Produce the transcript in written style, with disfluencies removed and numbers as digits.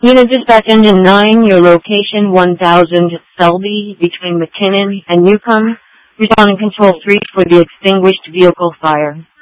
Unit Dispatch Engine 9, your location 1000 Selby between McKinnon and Newcomb. Responding Control 3 for the extinguished vehicle fire.